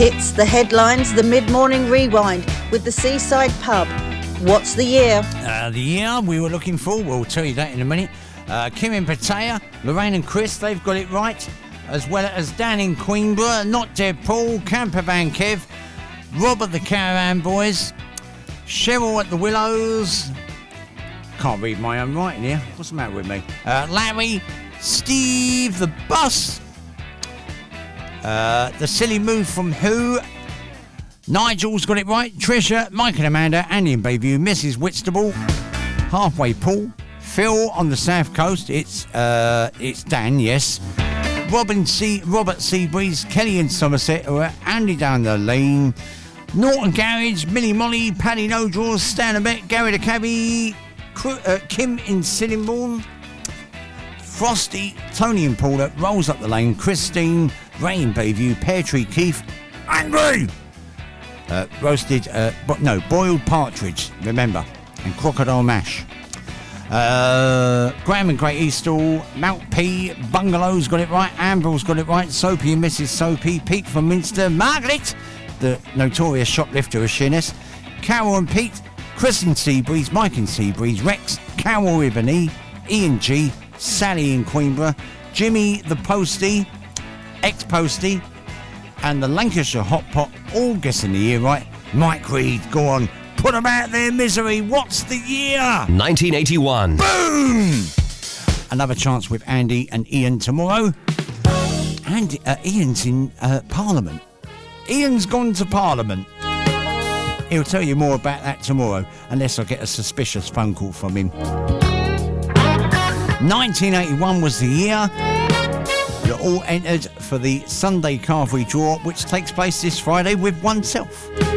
It's the headlines, the mid-morning rewind with the Seaside Pub. What's the year? The year we were looking for, we'll tell you that in a minute. Kim and Pattaya, Lorraine and Chris, they've got it right. As well as Dan in Queenborough, Not Dead Paul, Campervan Kev, Rob at the Caravan Boys, Cheryl at the Willows. Can't read my own writing here. What's the matter with me? Larry, Steve, the Bus. The Silly Move from Who. Nigel's got it right. Tricia, Mike and Amanda, Andy in Bayview, Mrs. Whitstable, Halfway Paul, Phil on the South Coast. It's Dan, yes. Robert Seabreeze, Kelly in Somerset, Andy down the lane, Norton Garage, Millie Molly, Paddy No Draws, Stan and Bet, Gary the Cabby, Kim in Sillingbourne, Frosty, Tony and Paula, Rolls Up the Lane, Christine, Ray in Bayview, Pear Tree Keith, Angry! Boiled partridge, remember, and crocodile mash. Graham and Great Eastall, Mount P, Bungalow's got it right, Ambrose got it right, Soapy and Mrs. Soapy, Pete from Minster, Margaret, the notorious shoplifter of Sheerness, Carol and Pete, Chris and Seabreeze, Mike and Seabreeze, Rex, Carol Ibony, Ian G, Sally in Queenborough, Jimmy the Postie, ex-Postie, and the Lancashire Hot Pot, all guessing the year right. Mike Reed, go on, put them out their misery. What's the year? 1981. Boom! Another chance with Andy and Ian tomorrow. And Ian's in Parliament. Ian's gone to Parliament. He'll tell you more about that tomorrow, unless I get a suspicious phone call from him. 1981 was the year. You're all entered for the Sunday Carvery draw, which takes place this Friday with oneself.